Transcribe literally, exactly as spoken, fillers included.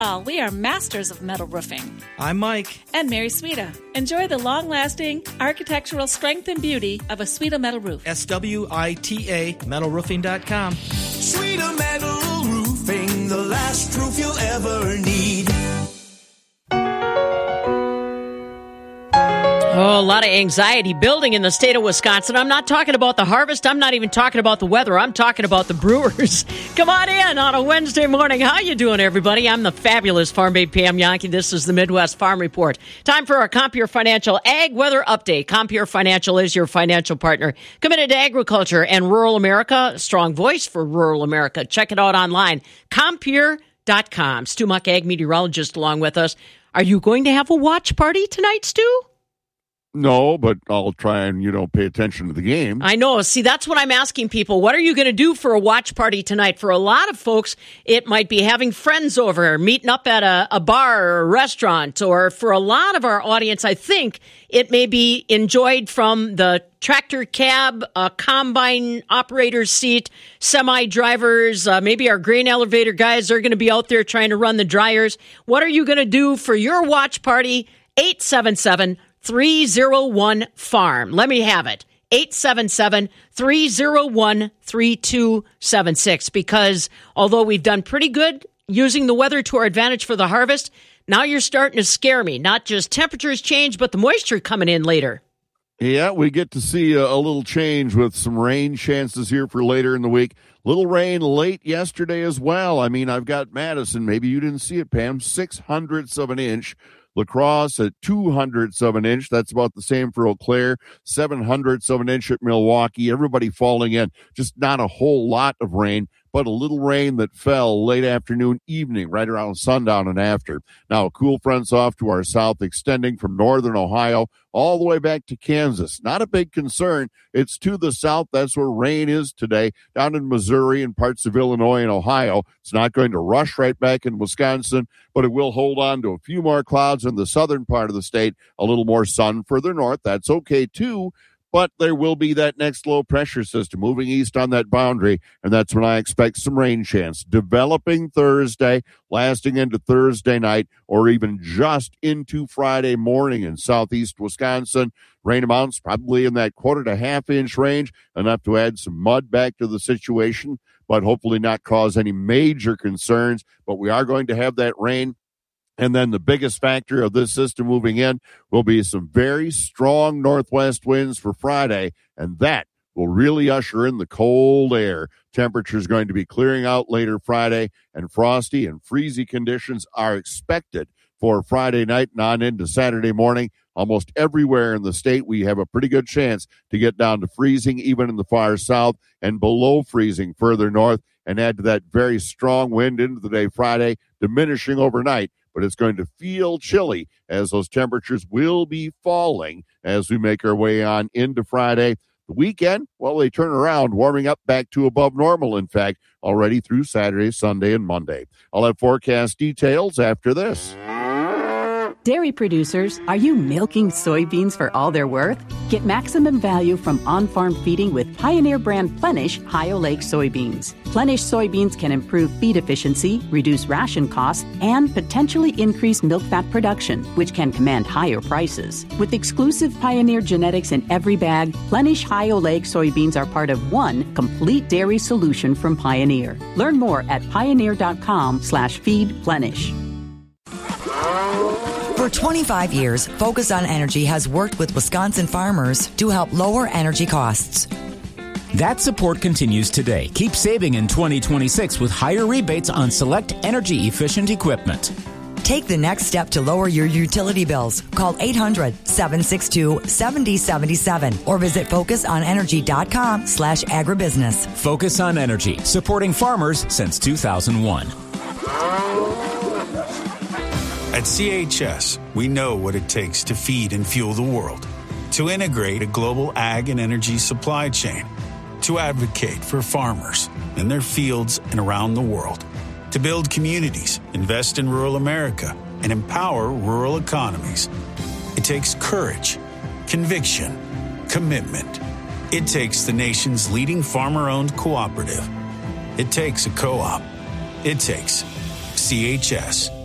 We are masters of metal roofing. I'm Mike. And Mary Sweda. Enjoy the long-lasting architectural strength and beauty of a Sweda metal roof. S W I T A metal roofing dot com. Sweda Metal Roofing, the last roof you'll ever need. Oh, a lot of anxiety building in the state of Wisconsin. I'm not talking about the harvest. I'm not even talking about the weather. I'm talking about the brewers. Come on in on a Wednesday morning. How you doing, everybody? I'm the fabulous Farm Babe Pam Yankee. This is the Midwest Farm Report. Time for our Compeer Financial Ag Weather Update. Compeer Financial is your financial partner, committed to agriculture and rural America. Strong voice for rural America. Check it out online, compeer dot com. Stu Muck, ag meteorologist, along with us. Are you going to have a watch party tonight, Stu? No, but I'll try and, you know, pay attention to the game. I know. See, that's what I'm asking people. What are you going to do for a watch party tonight? For a lot of folks, it might be having friends over, meeting up at a, a bar or a restaurant. Or for a lot of our audience, I think it may be enjoyed from the tractor cab, uh, combine operator's seat, semi-drivers, uh, maybe our grain elevator guys are going to be out there trying to run the dryers. What are you going to do for your watch party? eight seven seven, three oh one, farm. Let me have it. eight seven seven, three oh one, three two seven six. Because although we've done pretty good using the weather to our advantage for the harvest, now you're starting to scare me. Not just temperatures change, but the moisture coming in later. Yeah, we get to see a, a little change with some rain chances here for later in the week. Little rain late yesterday as well. I mean, I've got Madison. Maybe you didn't see it, Pam. Six hundredths of an inch. La Crosse at two hundredths of an inch. That's about the same for Eau Claire. Seven hundredths of an inch at Milwaukee. Everybody falling in. Just not a whole lot of rain, but a little rain that fell late afternoon, evening, right around sundown and after. Now, a cool front's off to our south, extending from northern Ohio all the way back to Kansas. Not a big concern. It's to the south. That's where rain is today, down in Missouri and parts of Illinois and Ohio. It's not going to rush right back in Wisconsin, but it will hold on to a few more clouds in the southern part of the state, a little more sun further north. That's okay, too. But there will be that next low pressure system moving east on that boundary, and that's when I expect some rain chance. Developing Thursday, lasting into Thursday night, or even just into Friday morning in southeast Wisconsin. Rain amounts probably in that quarter to half inch range, enough to add some mud back to the situation, but hopefully not cause any major concerns. But we are going to have that rain. And then the biggest factor of this system moving in will be some very strong northwest winds for Friday, and that will really usher in the cold air. Temperatures going to be clearing out later Friday, and frosty and freezy conditions are expected for Friday night and on into Saturday morning. Almost everywhere in the state, we have a pretty good chance to get down to freezing, even in the far south, and below freezing further north, and add to that very strong wind into the day Friday, diminishing overnight. But it's going to feel chilly as those temperatures will be falling as we make our way on into Friday. The weekend, well, they turn around, warming up back to above normal, in fact, already through Saturday, Sunday, and Monday. I'll have forecast details after this. Dairy producers, are you milking soybeans for all they're worth? Get maximum value from on-farm feeding with Pioneer brand Plenish High-Oleic soybeans. Plenish soybeans can improve feed efficiency, reduce ration costs, and potentially increase milk fat production, which can command higher prices. With exclusive Pioneer genetics in every bag, Plenish High-Oleic soybeans are part of one complete dairy solution from Pioneer. Learn more at pioneer.com slash feed Plenish. For twenty-five years, Focus on Energy has worked with Wisconsin farmers to help lower energy costs. That support continues today. Keep saving in twenty twenty-six with higher rebates on select energy-efficient equipment. Take the next step to lower your utility bills. Call eight hundred, seven six two, seven zero seven seven or visit focusonenergy.com slash agribusiness. Focus on Energy, supporting farmers since two thousand one. At C H S, we know what it takes to feed and fuel the world, to integrate a global ag and energy supply chain, to advocate for farmers in their fields and around the world, to build communities, invest in rural America, and empower rural economies. It takes courage, conviction, commitment. It takes the nation's leading farmer-owned cooperative. It takes a co-op. It takes C H S.